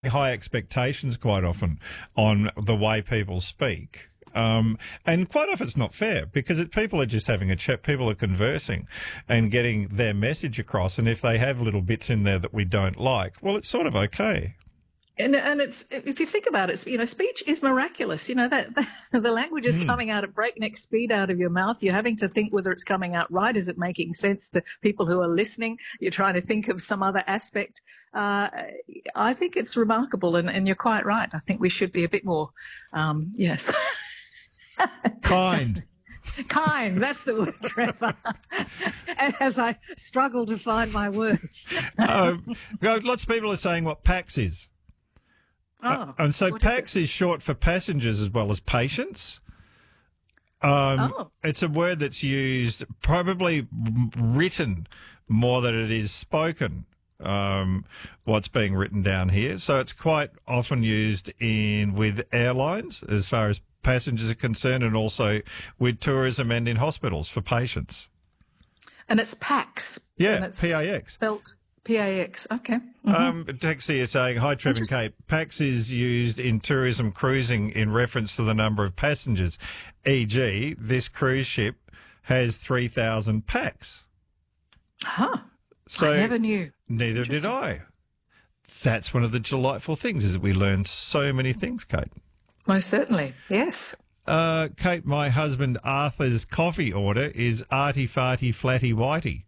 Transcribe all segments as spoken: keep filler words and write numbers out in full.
high expectations quite often on the way people speak. Um, and quite often it's not fair because it, people are just having a chat, people are conversing and getting their message across. And if they have little bits in there that we don't like, well, it's sort of okay. And and it's, if you think about it, you know, speech is miraculous. You know, that the, the language is mm. coming out at breakneck speed out of your mouth. You're having to think whether it's coming out right. Is it making sense to people who are listening? You're trying to think of some other aspect. Uh, I think it's remarkable, and, and you're quite right. I think we should be a bit more, um, yes. Kind. Kind, that's the word, Trevor. As I struggle to find my words. um, lots of people are saying what PAX is. Oh, uh, and so PAX is, is short for passengers as well as patients. Um, oh. It's a word that's used, probably written more than it is spoken, um, what's being written down here. So it's quite often used in with airlines as far as passengers are concerned, and also with tourism and in hospitals for patients. And it's PAX. Yeah, and it's P A X. Spelt P A X, okay. Mm-hmm. Um, Taxi is saying, hi, Trev and Kate. PAX is used in tourism cruising in reference to the number of passengers. for example, this cruise ship has three thousand PAX. Huh. So I never knew. Neither did I. That's one of the delightful things, is that we learn so many things, Kate. Most certainly, yes. Uh, Kate, my husband Arthur's coffee order is arty farty flatty whitey.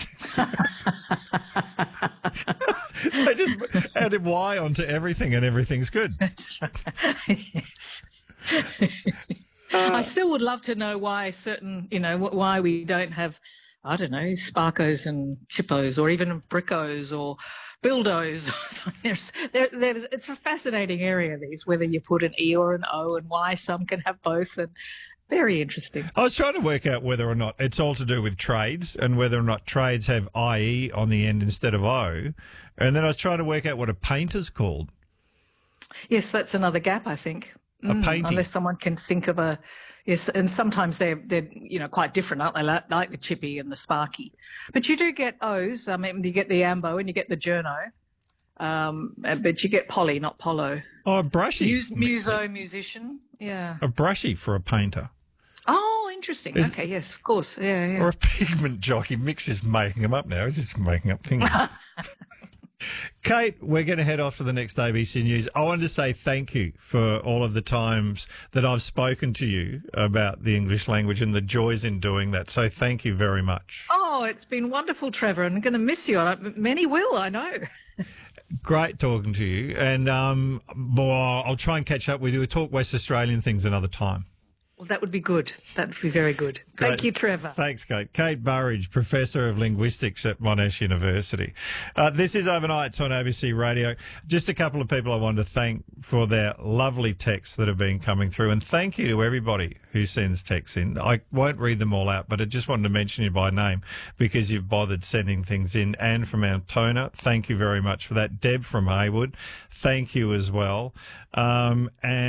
So just add a Y onto everything and everything's good. That's right. Yes. uh, I still would love to know why certain, you know, why we don't have, I don't know, Sparkos and Chippos, or even Brickos or Bildos. there's, there, there's, it's a fascinating area, these, whether you put an E or an O, and why some can have both, and very interesting. I was trying to work out whether or not it's all to do with trades, and whether or not trades have I E on the end instead of O. And then I was trying to work out what a painter's called. Yes, that's another gap, I think. A mm, painting. Unless someone can think of a... Yes, and sometimes they're, they're you know, quite different, aren't they, like, like the Chippy and the Sparky. But you do get O's. I mean, you get the Ambo and you get the Journo. Um, but you get Polly, not Polo. Oh, a brushy. Mus- muso, musician, yeah. A brushy for a painter. Oh, interesting. Is, okay, yes, of course. Yeah, yeah. Or a pigment jockey. Mick's just making them up now. He's just making up things. Kate, we're going to head off to the next A B C News. I wanted to say thank you for all of the times that I've spoken to you about the English language and the joys in doing that. So thank you very much. Oh, it's been wonderful, Trevor, and I'm going to miss you. Many will, I know. Great talking to you. And um, well, I'll try and catch up with you. We'll talk West Australian things another time. Well, that would be good. That would be very good. Great. Thank you, Trevor. Thanks, Kate. Kate Burridge, Professor of Linguistics at Monash University. Uh, this is Overnights on A B C Radio. Just a couple of people I wanted to thank for their lovely texts that have been coming through. And thank you to everybody who sends texts in. I won't read them all out, but I just wanted to mention you by name because you've bothered sending things in. Anne from Altona, thank you very much for that. Deb from Haywood, thank you as well. Um,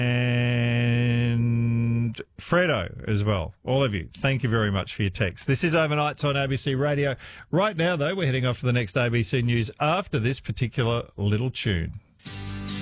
and Fredo as well. All of you, thank you very much for your text. This is Overnights on A B C Radio. Right now, though, we're heading off to the next A B C News after this particular little tune.